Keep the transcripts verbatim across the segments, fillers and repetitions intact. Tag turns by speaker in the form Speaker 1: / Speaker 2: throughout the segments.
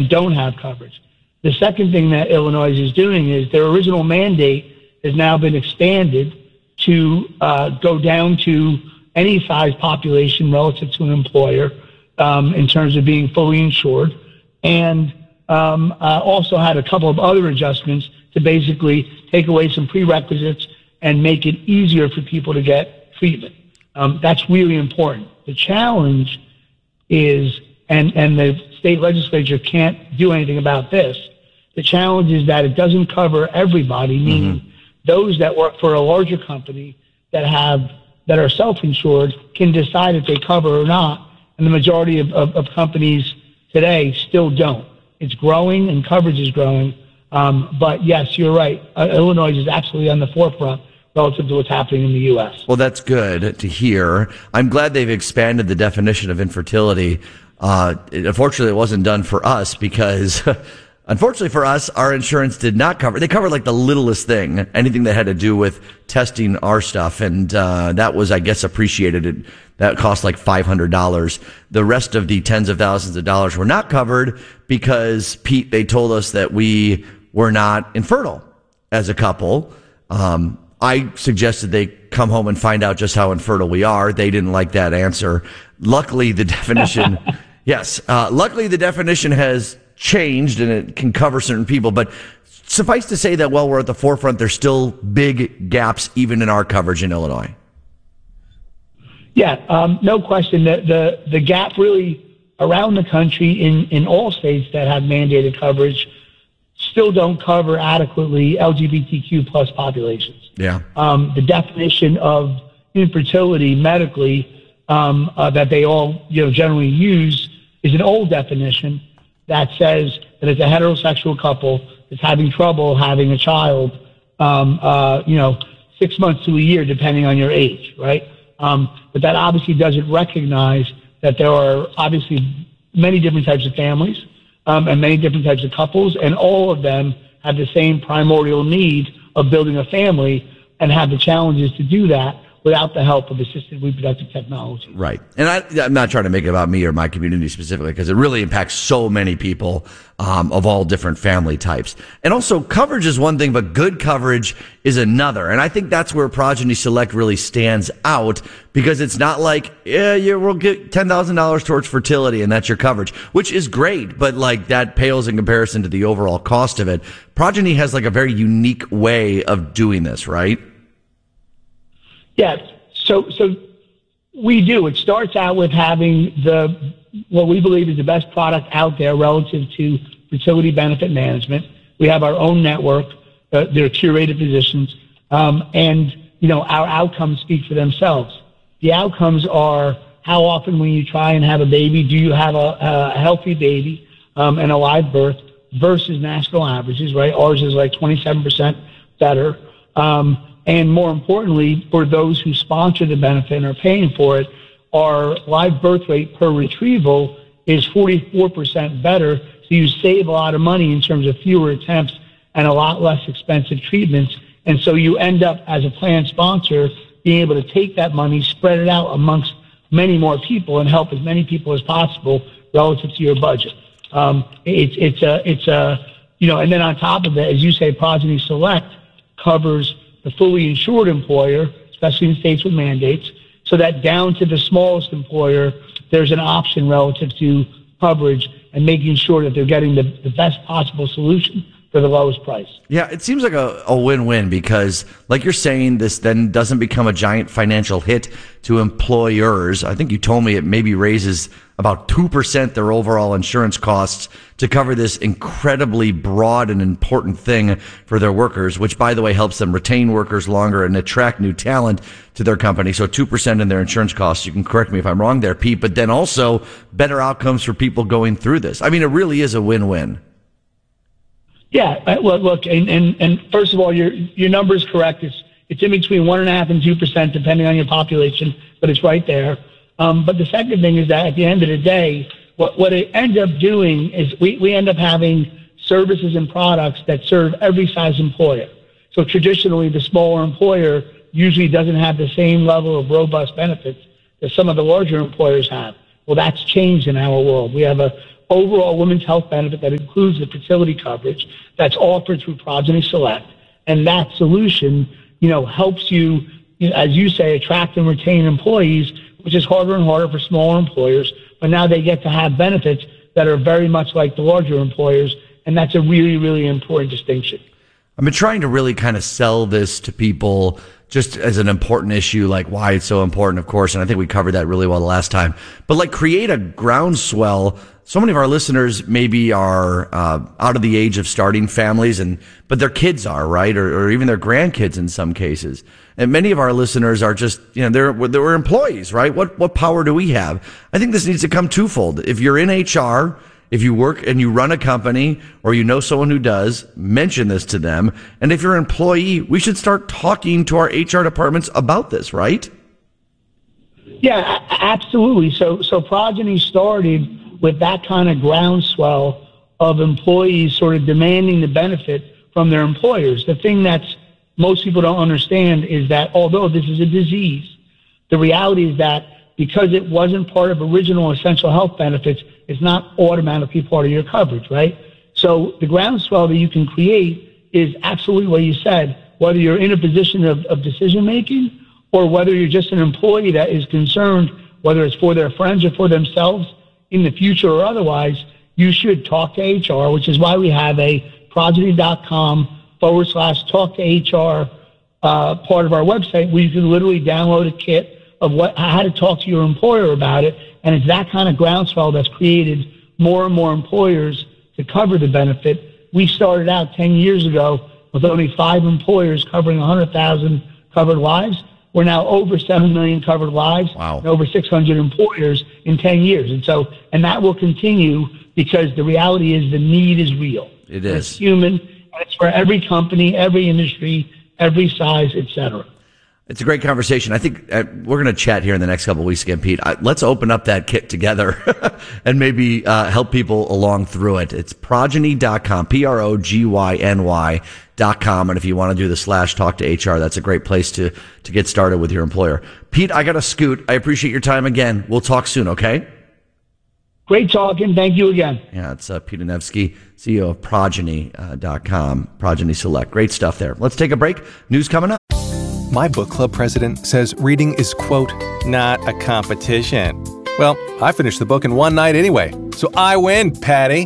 Speaker 1: don't have coverage. The second thing that Illinois is doing is their original mandate has now been expanded to uh, go down to any size population relative to an employer um, in terms of being fully insured, and um, uh, also had a couple of other adjustments to basically take away some prerequisites and make it easier for people to get treatment. Um, that's really important. The challenge is, and, and the state legislature can't do anything about this, the challenge is that it doesn't cover everybody, meaning mm-hmm. those that work for a larger company that have that are self-insured can decide if they cover or not, and the majority of, of, of companies today still don't. It's growing and coverage is growing, um, but yes, you're right. Uh, Illinois is absolutely on the forefront relative to what's happening in the U S.
Speaker 2: Well, that's good to hear. I'm glad they've expanded the definition of infertility. Uh, it, unfortunately, it wasn't done for us because... Unfortunately for us, our insurance did not cover. They covered like the littlest thing, anything that had to do with testing our stuff, and uh that was, I guess, appreciated. It, that cost like five hundred dollars. The rest of the tens of thousands of dollars were not covered because, Pete, they told us that we were not infertile as a couple. Um, I suggested they come home and find out just how infertile we are. They didn't like that answer. Luckily, the definition, yes, uh, luckily the definition has changed and it can cover certain people, but suffice to say that while we're at the forefront, there's still big gaps even in our coverage in Illinois.
Speaker 1: Yeah, um, no question. The, the the gap really around the country in, in all states that have mandated coverage still don't cover adequately L G B T Q plus populations.
Speaker 2: Yeah. Um,
Speaker 1: the definition of infertility medically um, uh, that they all you know generally use is an old definition that says that it's a heterosexual couple that's having trouble having a child, um, uh, you know, six months to a year, depending on your age, right? Um, but that obviously doesn't recognize that there are obviously many different types of families um, and many different types of couples, and all of them have the same primordial need of building a family and have the challenges to do that without the help of assisted reproductive technology.
Speaker 2: Right. And I, I'm not trying to make it about me or my community specifically, because it really impacts so many people um, of all different family types. And also, coverage is one thing, but good coverage is another. And I think that's where Progyny Select really stands out, because it's not like, yeah, you will get ten thousand dollars towards fertility and that's your coverage, which is great, but like that pales in comparison to the overall cost of it. Progyny has like a very unique way of doing this, right?
Speaker 1: Yeah, so so we do. It starts out with having the what we believe is the best product out there relative to fertility benefit management. We have our own network. Uh, they're curated physicians, um, and you know our outcomes speak for themselves. The outcomes are how often when you try and have a baby, do you have a, a healthy baby um, and a live birth versus national averages, right? Ours is like twenty-seven percent better. Um, And more importantly, for those who sponsor the benefit and are paying for it, our live birth rate per retrieval is forty-four percent better. So you save a lot of money in terms of fewer attempts and a lot less expensive treatments. And so you end up, as a plan sponsor, being able to take that money, spread it out amongst many more people, and help as many people as possible relative to your budget. Um, it's it's a it's a you know, and then on top of that, as you say, Progyny Select covers the fully insured employer, especially in states with mandates, so that down to the smallest employer, there's an option relative to coverage and making sure that they're getting the, the best possible solution for the lowest price.
Speaker 2: Yeah, it seems like a, a win-win because, like you're saying, this then doesn't become a giant financial hit to employers. I think you told me it maybe raises about two percent their overall insurance costs to cover this incredibly broad and important thing for their workers, which, by the way, helps them retain workers longer and attract new talent to their company. So two percent in their insurance costs. You can correct me if I'm wrong there, Pete, but then also better outcomes for people going through this. I mean, it really is a win-win.
Speaker 1: Yeah, well, look, and, and, and first of all, your your number is correct. It's it's in between one and a half and two percent, depending on your population, but it's right there. Um, but the second thing is that at the end of the day, what what it ends up doing is we we end up having services and products that serve every size employer. So traditionally, the smaller employer usually doesn't have the same level of robust benefits that some of the larger employers have. Well, that's changed in our world. We have a overall women's health benefit that includes the fertility coverage that's offered through Progeny Select. And that solution, you know, helps you, you know, as you say, attract and retain employees, which is harder and harder for smaller employers. But now they get to have benefits that are very much like the larger employers. And that's a really, really important distinction.
Speaker 2: I've been trying to really kind of sell this to people just as an important issue, like why it's so important, of course. And I think we covered that really well the last time. But like create a groundswell. So many of our listeners maybe are uh, out of the age of starting families, and but their kids are, right? Or, or even their grandkids in some cases. And many of our listeners are just, you know, they're, they're employees, right? What, what power do we have? I think this needs to come twofold. If you're in H R, if you work and you run a company or you know someone who does, mention this to them. And if you're an employee, we should start talking to our H R departments about this, right?
Speaker 1: Yeah, absolutely. So, so Progeny started with that kind of groundswell of employees sort of demanding the benefit from their employers. The thing that's most people don't understand is that although this is a disease, the reality is that because it wasn't part of original essential health benefits, it's not automatically part of your coverage, right? So the groundswell that you can create is absolutely what you said, whether you're in a position of, of decision making or whether you're just an employee that is concerned, whether it's for their friends or for themselves in the future or otherwise, you should talk to H R, which is why we have a progeny.com forward slash talk to H R uh, part of our website where you can literally download a kit of what how to talk to your employer about it. And it's that kind of groundswell that's created more and more employers to cover the benefit. We started out ten years ago with only five employers covering one hundred thousand covered lives. We're now over seven million covered lives.
Speaker 2: Wow.
Speaker 1: And over six hundred employers in ten years. And so, and that will continue because the reality is the need is real.
Speaker 2: It is.
Speaker 1: It's human. And it's for every company, every industry, every size, et cetera.
Speaker 2: It's a great conversation. I think uh, we're going to chat here in the next couple of weeks again, Pete. Uh, let's open up that kit together and maybe uh, help people along through it. It's progeny dot com, P R O G Y N Y dot com. And if you want to do the slash talk to H R, that's a great place to, to get started with your employer. Pete, I got to scoot. I appreciate your time again. We'll talk soon, okay?
Speaker 1: Great talking. Thank you again.
Speaker 2: Yeah, it's uh, Pete Anevsky, C E O of progeny dot com, Progeny Select. Great stuff there. Let's take a break. News coming up.
Speaker 3: My book club president says reading is, quote, not a competition. Well, I finished the book in one night anyway, so I win, Patty.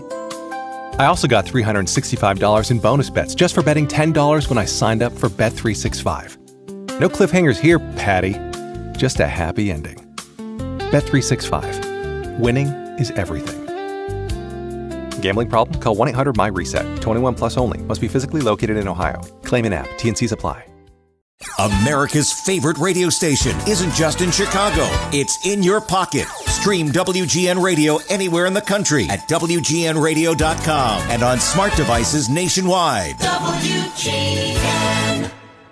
Speaker 3: I also got three hundred sixty-five dollars in bonus bets just for betting ten dollars when I signed up for Bet three sixty-five. No cliffhangers here, Patty. Just a happy ending. Bet three sixty-five. Winning is everything. Gambling problem? Call one eight hundred my reset. twenty-one plus only. Must be physically located in Ohio. Claim in app. T N Cs apply.
Speaker 4: America's favorite radio station isn't just in Chicago. It's in your pocket. Stream W G N Radio anywhere in the country at W G N radio dot com and on smart devices nationwide. W G N.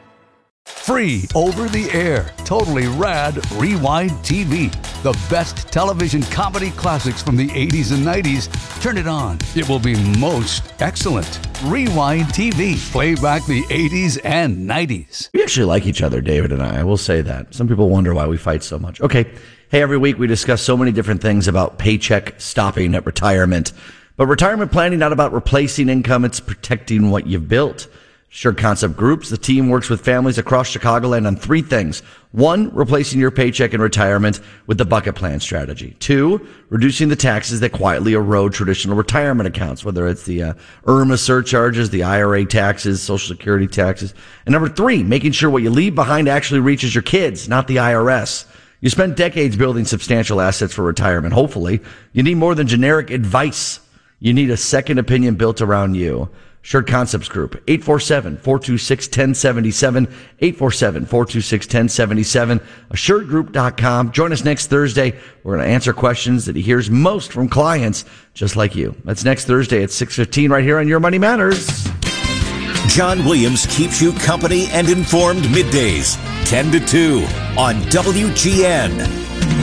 Speaker 5: Free over the air, totally rad Rewind T V. The best television comedy classics from the eighties and nineties. Turn it on. It will be most excellent. Rewind T V. Play back the eighties and nineties.
Speaker 2: We actually like each other, David and I. I will say that. Some people wonder why we fight so much. Okay. Hey, every week we discuss so many different things about paycheck stopping at retirement. But retirement planning not about replacing income. It's protecting what you've built. Assured Concept Groups, the team works with families across Chicagoland on three things. One, replacing your paycheck in retirement with the bucket plan strategy. Two, reducing the taxes that quietly erode traditional retirement accounts, whether it's the uh, IRMAA surcharges, the I R A taxes, Social Security taxes. And number three, making sure what you leave behind actually reaches your kids, not the I R S. You spent decades building substantial assets for retirement. Hopefully, you need more than generic advice. You need a second opinion built around you. Assured Concepts Group, eight four seven, four two six, one zero seven seven, eight four seven, four two six, one zero seven seven, assured group dot com. Join us next Thursday. We're going to answer questions that he hears most from clients just like you. That's next Thursday at six fifteen right here on Your Money Matters.
Speaker 4: John Williams keeps you company and informed middays, ten to two on W G N.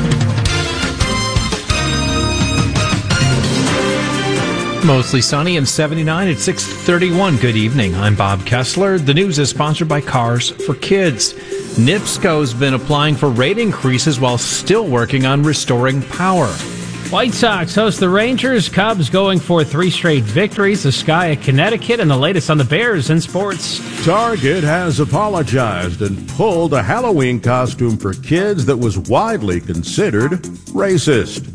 Speaker 6: Mostly sunny and seventy-nine at six thirty-one. Good evening. I'm Bob Kessler. The news is sponsored by Cars for Kids. NIPSCO's been applying for rate increases while still working on restoring power. White Sox host the Rangers. Cubs going for three straight victories. The Sky at Connecticut, and the latest on the Bears in sports.
Speaker 7: Target has apologized and pulled a Halloween costume for kids that was widely considered racist.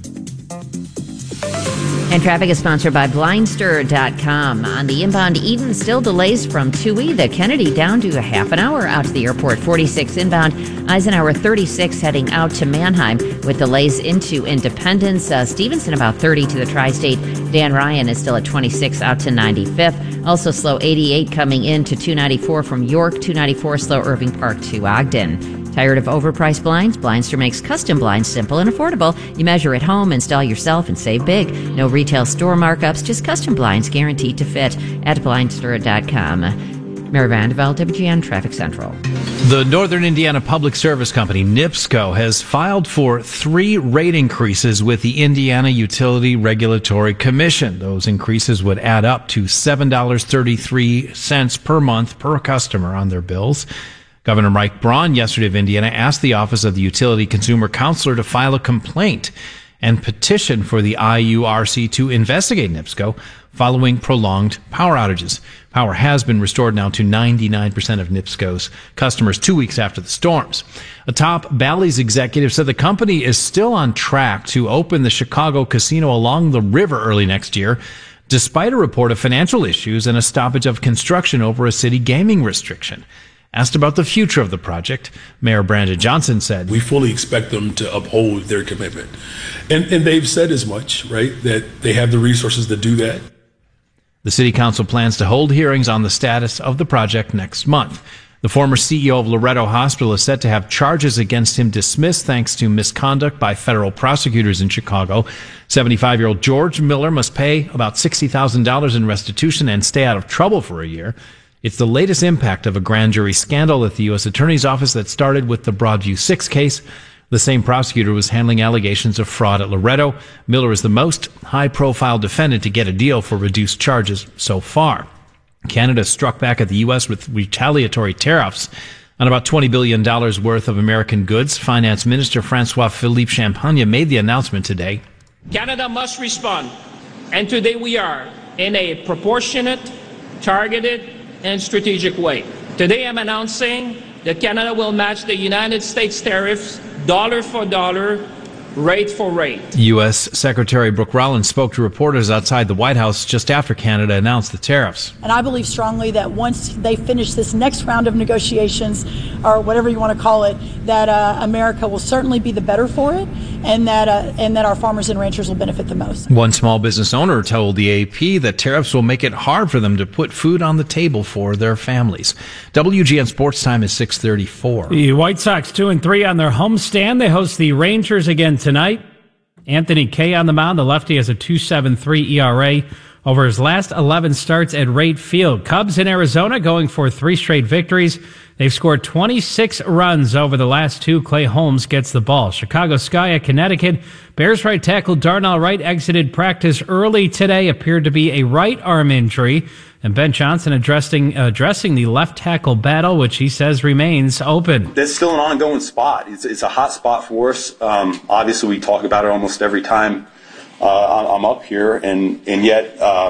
Speaker 8: And traffic is sponsored by Blindster dot com. On the inbound Eden, still delays from two E, the Kennedy down to a half an hour out to the airport. forty-six inbound, Eisenhower thirty-six heading out to Mannheim with delays into Independence. Uh, Stevenson about thirty to the tri-state. Dan Ryan is still at twenty-six out to ninety-fifth. Also slow eighty-eight coming in to two ninety-four from York. two ninety-four slow Irving Park to Ogden. Tired of overpriced blinds? Blindster makes custom blinds simple and affordable. You measure at home, install yourself, and save big. No retail store markups, just custom blinds guaranteed to fit at Blindster dot com. Mary Vandervelde, W G N Traffic Central.
Speaker 6: The Northern Indiana Public Service Company, NIPSCO, has filed for three rate increases with the Indiana Utility Regulatory Commission. Those increases would add up to seven dollars and thirty-three cents per month per customer on their bills. Governor Mike Braun yesterday of Indiana asked the Office of the Utility Consumer Counselor to file a complaint and petition for the I U R C to investigate NIPSCO following prolonged power outages. Power has been restored now to ninety-nine percent of NIPSCO's customers two weeks after the storms. A top Bally's executive said the company is still on track to open the Chicago casino along the river early next year, despite a report of financial issues and a stoppage of construction over a city gaming restriction. Asked about the future of the project, Mayor Brandon Johnson said,
Speaker 9: "We fully expect them to uphold their commitment." And, and they've said as much, right, that they have the resources to do that.
Speaker 6: The city council plans to hold hearings on the status of the project next month. The former C E O of Loretto Hospital is set to have charges against him dismissed thanks to misconduct by federal prosecutors in Chicago. seventy-five-year-old George Miller must pay about sixty thousand dollars in restitution and stay out of trouble for a year. It's the latest impact of a grand jury scandal at the U S Attorney's Office that started with the Broadview six case. The same prosecutor was handling allegations of fraud at Loretto. Miller is the most high-profile defendant to get a deal for reduced charges so far. Canada struck back at the U S with retaliatory tariffs on about twenty billion dollars worth of American goods. Finance Minister Francois-Philippe Champagne made the announcement today.
Speaker 10: Canada must respond, and today we are, in a proportionate, targeted, and strategic way. Today I'm announcing that Canada will match the United States tariffs dollar for dollar, rate for rate.
Speaker 6: U S Secretary Brooke Rollins spoke to reporters outside the White House just after Canada announced the tariffs.
Speaker 11: And I believe strongly that once they finish this next round of negotiations, or whatever you want to call it, that uh, America will certainly be the better for it, and that uh, and that our farmers and ranchers will benefit the most.
Speaker 6: One small business owner told the A P that tariffs will make it hard for them to put food on the table for their families. W G N Sports Time is six thirty-four.
Speaker 12: The White Sox two and three on their homestand. They host the Rangers again tonight. Anthony Kay on the mound. The lefty has a two point seven three E R A over his last eleven starts at Wright Field. Cubs in Arizona going for three straight victories. They've scored twenty-six runs over the last two. Clay Holmes gets the ball. Chicago Sky at Connecticut. Bears right tackle Darnell Wright exited practice early today. Appeared to be a right arm injury. And Ben Johnson addressing addressing the left tackle battle, which he says remains open.
Speaker 13: That's still an ongoing spot. It's, it's a hot spot for us. Um, obviously, we talk about it almost every time uh, I'm up here, and and yet uh,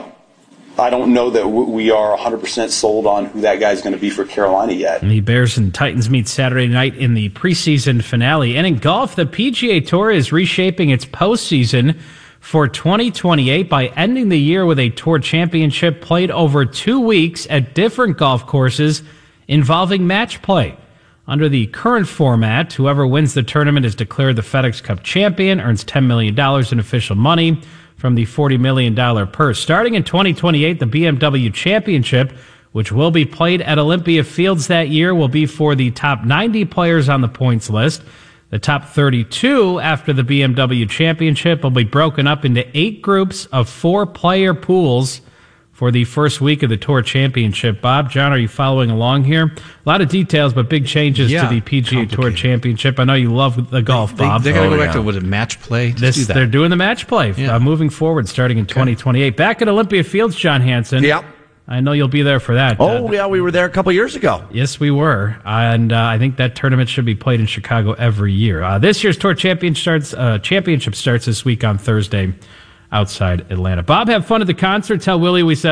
Speaker 13: I don't know that we are one hundred percent sold on who that guy's going to be for Carolina yet.
Speaker 12: And the Bears and Titans meet Saturday night in the preseason finale. And in golf, the P G A Tour is reshaping its postseason for twenty twenty-eight by ending the year with a tour championship played over two weeks at different golf courses involving match play. Under the current format, whoever wins the tournament is declared the FedEx Cup champion, earns ten million dollars in official money from the forty million dollars purse. Starting in twenty twenty-eight, the B M W Championship, which will be played at Olympia Fields that year, will be for the top ninety players on the points list. The top thirty-two after the B M W Championship will be broken up into eight groups of four-player pools for the first week of the Tour Championship. Bob, John, are you following along here? A lot of details, but big changes
Speaker 6: yeah,
Speaker 12: to the P G A Tour Championship. I know you love the golf,
Speaker 6: they,
Speaker 12: Bob.
Speaker 6: They, they got to
Speaker 12: oh,
Speaker 6: go back
Speaker 12: yeah.
Speaker 6: to, what, a match play?
Speaker 12: This,
Speaker 6: do that.
Speaker 12: They're doing the match play
Speaker 6: yeah.
Speaker 12: uh, moving forward starting in okay. twenty twenty-eight. Back at Olympia Fields, John Hanson.
Speaker 2: Yep.
Speaker 12: I know you'll be there for that.
Speaker 2: Oh,
Speaker 12: uh,
Speaker 2: yeah, we were there a couple years ago.
Speaker 12: Yes, we were. And uh, I think that tournament should be played in Chicago every year. Uh, this year's Tour Championship starts, uh, championship starts this week on Thursday outside Atlanta. Bob, have fun at the concert. Tell Willie we said